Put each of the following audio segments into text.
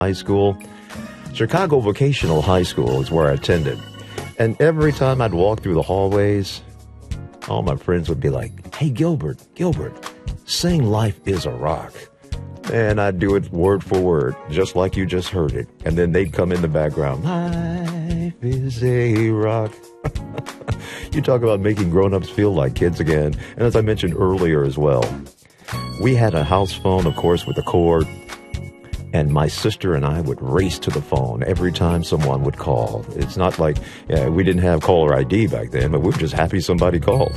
high school. Chicago Vocational High School is where I attended. And every time I'd walk through the hallways, all my friends would be like, "Hey, Gilbert, sing Life is a Rock." And I'd do it word for word, just like you just heard it. And then they'd come in the background, "Life is a rock." You talk about making grown-ups feel like kids again. And as I mentioned earlier as well, we had a house phone, of course, with a cord. And my sister and I would race to the phone every time someone would call. It's not like we didn't have caller ID back then, but we were just happy somebody called.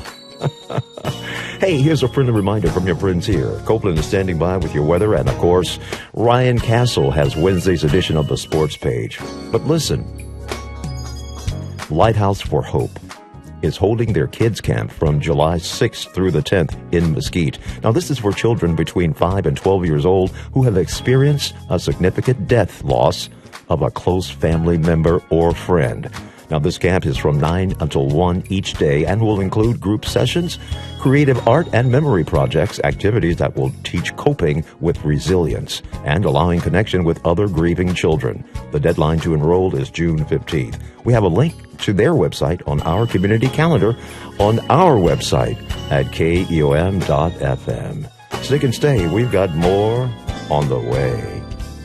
Hey, here's a friendly reminder from your friends here. Copeland is standing by with your weather, and of course, Ryan Castle has Wednesday's edition of the sports page. But listen, Lighthouse for Hope is holding their kids camp from July 6th through the 10th in Mesquite. Now, this is for children between 5 and 12 years old who have experienced a significant death loss of a close family member or friend. Now, this camp is from 9 until 1 each day and will include group sessions, creative art and memory projects, activities that will teach coping with resilience and allowing connection with other grieving children. The deadline to enroll is June 15th. We have a link to their website on our community calendar on our website at KEOM.FM. Stick and stay. We've got more on the way.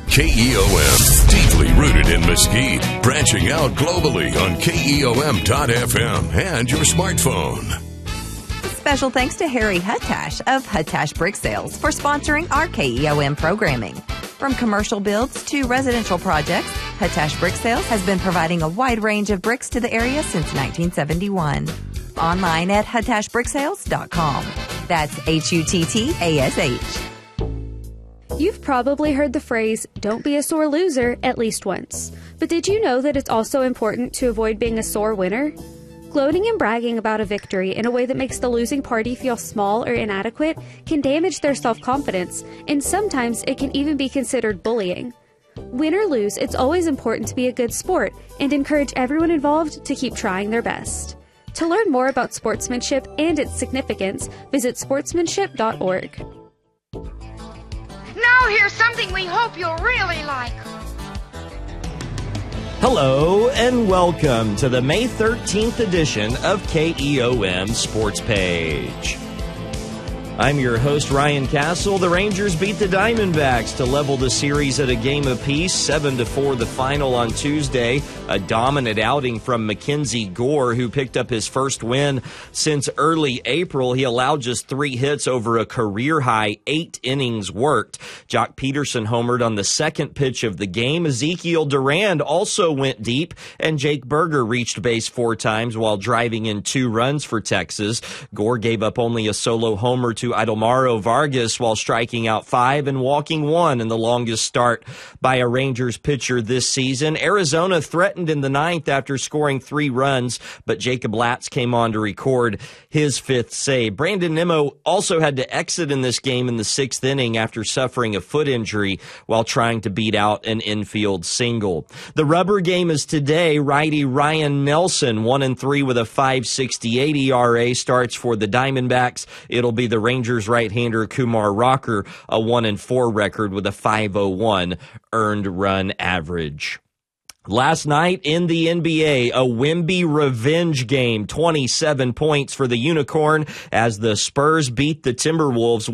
KEOM, deeply rooted in Mesquite, branching out globally on KEOM.FM and your smartphone. Special thanks to Harry Huttash of Huttash Brick Sales for sponsoring our KEOM programming. From commercial builds to residential projects, Huttash Brick Sales has been providing a wide range of bricks to the area since 1971. Online at huttashbricksales.com. That's HUTTASH. You've probably heard the phrase, "Don't be a sore loser," at least once. But did you know that it's also important to avoid being a sore winner? Gloating and bragging about a victory in a way that makes the losing party feel small or inadequate can damage their self-confidence, and sometimes it can even be considered bullying. Win or lose, it's always important to be a good sport and encourage everyone involved to keep trying their best. To learn more about sportsmanship and its significance, visit sportsmanship.org. Now here's something we hope you'll really like. Hello and welcome to the May 13th edition of KEOM Sports Page. I'm your host, Ryan Castle. The Rangers beat the Diamondbacks to level the series at a game apiece, 7-4 the final on Tuesday. A dominant outing from Mackenzie Gore, who picked up his first win since early April. He allowed just 3 hits over a career-high 8 innings worked. Jock Peterson homered on the second pitch of the game. Ezekiel Durand also went deep, and Jake Berger reached base 4 times while driving in 2 runs for Texas. Gore gave up only a solo homer to Idelmaro Vargas while striking out 5 and walking 1 in the longest start by a Rangers pitcher this season. Arizona threatened in the 9th after scoring 3 runs, but Jacob Latz came on to record his 5th save. Brandon Nimmo also had to exit in this game in the 6th inning after suffering a foot injury while trying to beat out an infield single. The rubber game is today. Righty Ryan Nelson, 1-3 with a 5.68 ERA, starts for the Diamondbacks. It'll be the Rangers right-hander Kumar Rocker, a 1-4 record with a 5.01 earned run average. Last night in the NBA, a Wemby revenge game, 27 points for the Unicorn as the Spurs beat the Timberwolves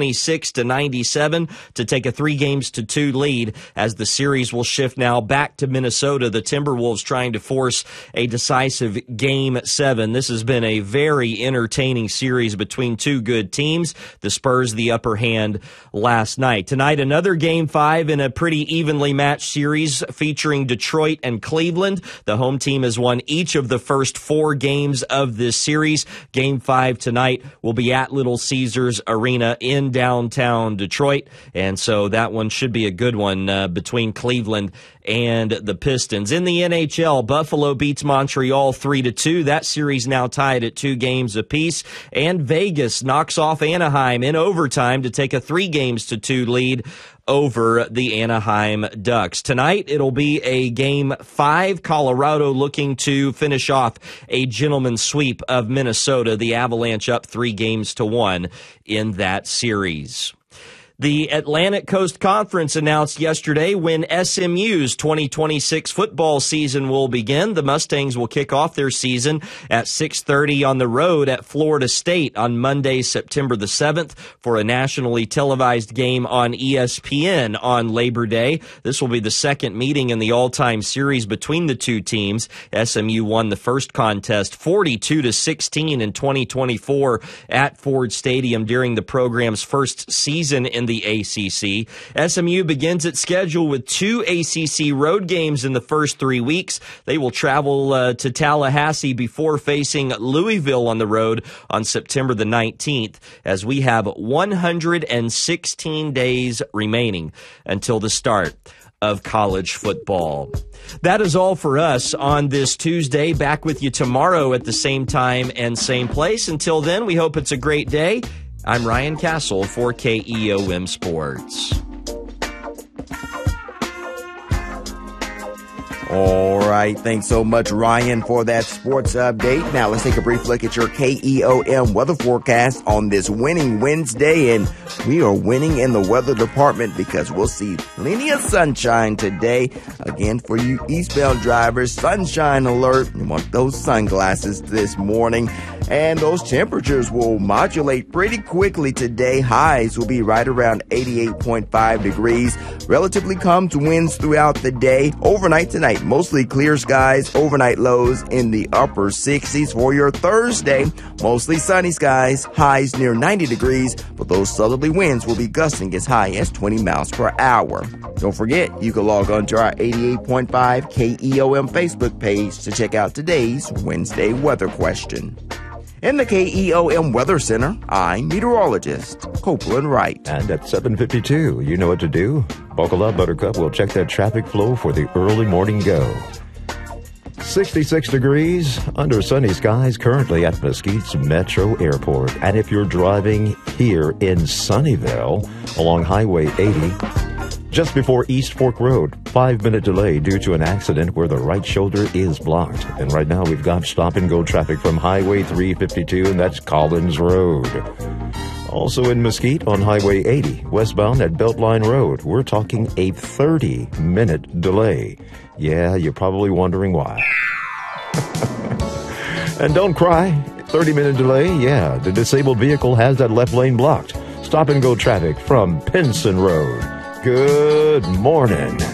126-97 to take a 3-2 lead as the series will shift now back to Minnesota. The Timberwolves trying to force a decisive Game 7. This has been a very entertaining series between 2 good teams. The Spurs the upper hand last night. Tonight, another Game 5 in a pretty evenly matched series featuring Detroit and Cleveland. The home team has won each of the first 4 games of this series. Game 5 tonight will be at Little Caesars Arena in downtown Detroit, and so that one should be a good one between Cleveland and the Pistons. In the NHL, Buffalo beats Montreal 3-2. That series now tied at 2 games apiece, and Vegas knocks off Anaheim in overtime to take a 3-2 lead over the Anaheim Ducks. Tonight, it'll be a Game 5. Colorado looking to finish off a gentleman's sweep of Minnesota. The Avalanche up 3-1 in that series. The Atlantic Coast Conference announced yesterday when SMU's 2026 football season will begin. The Mustangs will kick off their season at 6:30 on the road at Florida State on Monday, September the 7th for a nationally televised game on ESPN on Labor Day. This will be the second meeting in the all-time series between the two teams. SMU won the first contest 42-16 in 2024 at Ford Stadium during the program's first season in the ACC. SMU begins its schedule with 2 ACC road games in the first 3 weeks. They will travel to Tallahassee before facing Louisville on the road on September the 19th, as we have 116 days remaining until the start of college football. That is all for us on this Tuesday. Back with you tomorrow at the same time and same place. Until then, we hope it's a great day. I'm Ryan Castle for KEOM Sports. All right. Thanks so much, Ryan, for that sports update. Now let's take a brief look at your KEOM weather forecast on this winning Wednesday. And we are winning in the weather department because we'll see plenty of sunshine today. Again, for you eastbound drivers, sunshine alert. You want those sunglasses this morning. And those temperatures will modulate pretty quickly today. Highs will be right around 88.5 degrees. Relatively calm winds throughout the day. Overnight tonight, mostly clear skies. Overnight lows in the upper 60s. For your Thursday, mostly sunny skies. Highs near 90 degrees. But those southerly winds will be gusting as high as 20 miles per hour. Don't forget, you can log on to our 88.5 KEOM Facebook page to check out today's Wednesday weather question. In the KEOM Weather Center, I'm meteorologist Copeland Wright. And at 7:52, you know what to do. Buckle up, Buttercup. We'll check that traffic flow for the early morning go. 66 degrees under sunny skies currently at Mesquite's Metro Airport. And if you're driving here in Sunnyvale along Highway 80, just before East Fork Road, 5-minute delay due to an accident where the right shoulder is blocked. And right now we've got stop-and-go traffic from Highway 352, and that's Collins Road. Also in Mesquite on Highway 80, westbound at Beltline Road, we're talking a 30-minute delay. Yeah, you're probably wondering why. And don't cry, 30-minute delay, yeah, the disabled vehicle has that left lane blocked. Stop-and-go traffic from Pinson Road. Good morning.